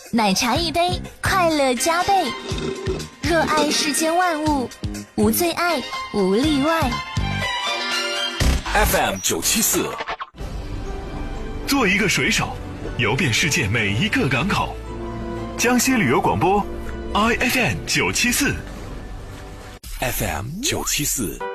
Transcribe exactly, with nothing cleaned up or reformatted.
奶茶一杯，快乐加倍。热爱世间万物，无最爱，无例外。 F M 九七四， 做一个水手，游遍世界每一个港口。江西旅游广播 ，I F M 九七四 ，F M 九七四。